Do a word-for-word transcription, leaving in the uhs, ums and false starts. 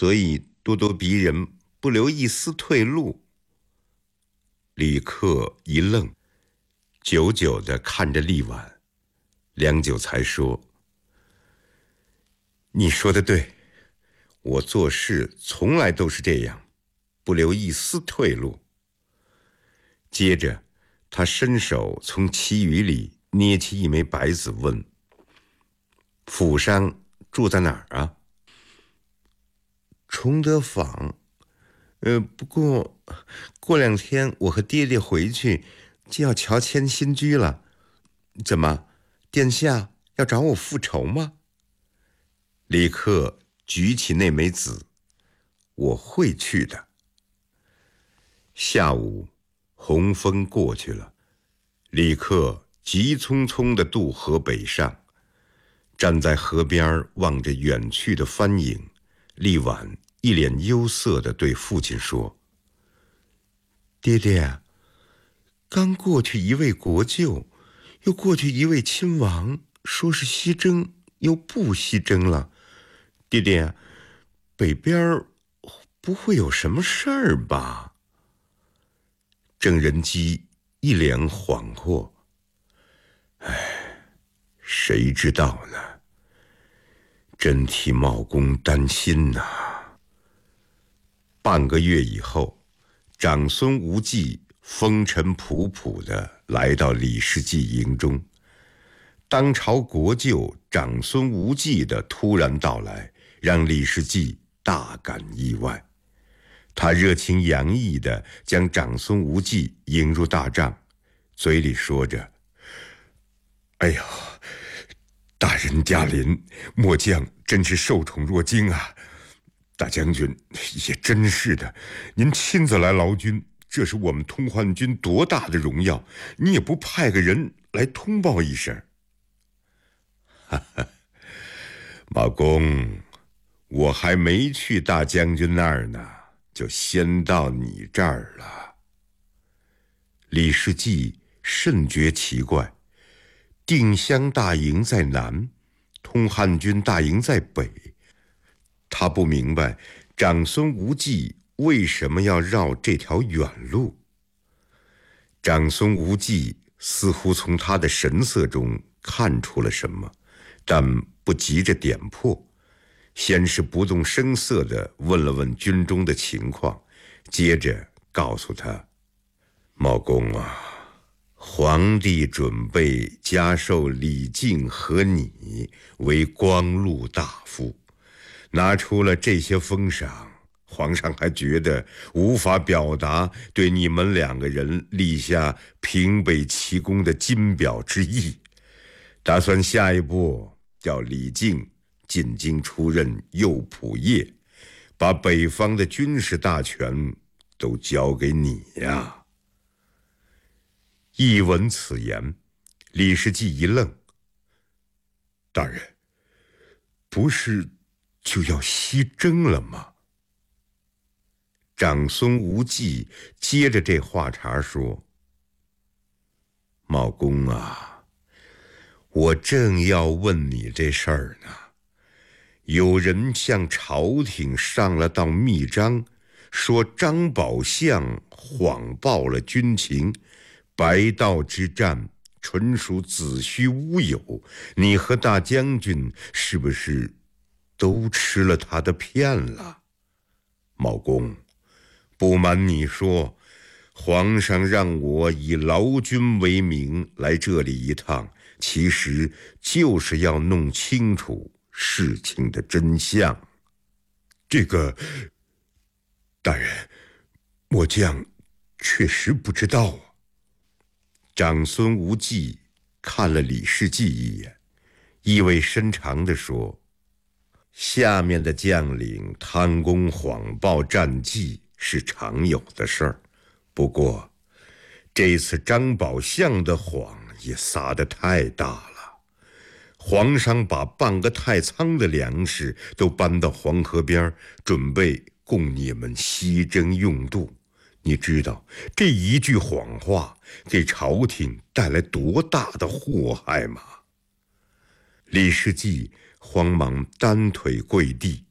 所以咄咄逼人，不留一丝退路。李克一愣，久久地看着厉婉，良久才说：你说的对，我做事从来都是这样，不留一丝退路。接着他伸手从旗语里捏起一枚白子，问：府上住在哪儿啊？崇德坊。呃，不过过两天我和爹爹回去就要乔迁新居了。怎么，殿下要找我复仇吗？李克举起那枚子：我会去的。下午洪峰过去了，李克急匆匆地渡河北上，站在河边望着远去的帆影，厉婉一脸忧色地对父亲说：爹爹，刚过去一位国舅，又过去一位亲王，说是西征，又不西征了。爹爹，北边不会有什么事儿吧？郑仁基一脸恍惚：唉，谁知道呢？真替茂公担心呐。半个月以后，长孙无忌风尘仆仆地来到李世继营中。当朝国舅长孙无忌的突然到来，让李世继大感意外。他热情洋溢地将长孙无忌迎入大帐，嘴里说着：哎呀，大人驾临，末将真是受宠若惊啊！大将军也真是的，您亲自来劳军，这是我们通汉军多大的荣耀，你也不派个人来通报一声。哈哈，茂公，我还没去大将军那儿呢，就先到你这儿了。李世继甚觉奇怪，定襄大营在南，通汉军大营在北，他不明白长孙无忌为什么要绕这条远路。长孙无忌似乎从他的神色中看出了什么，但不急着点破，先是不动声色地问了问军中的情况，接着告诉他：茂公啊，皇帝准备加授李靖和你为光禄大夫，拿出了这些封赏，皇上还觉得无法表达对你们两个人立下平北奇功的金表之意，打算下一步叫李靖进京出任右仆射，把北方的军事大权都交给你呀。一闻此言，李世继一愣：大人，不是就要西征了吗？长孙无忌接着这话茬说：茂公啊，我正要问你这事儿呢。有人向朝廷上了道密章，说张宝相谎报了军情，白道之战纯属子虚乌有，你和大将军是不是都吃了他的骗了？茂公，不瞒你说，皇上让我以劳军为名来这里一趟，其实就是要弄清楚事情的真相。这个，大人，末将确实不知道啊。长孙无忌看了李世继一眼，意味深长地说：下面的将领贪功谎报战绩是常有的事儿，不过这次张宝相的谎也撒得太大了。皇上把半个太仓的粮食都搬到黄河边，准备供你们西征用度。你知道这一句谎话给朝廷带来多大的祸害吗？李世继慌忙单腿跪地，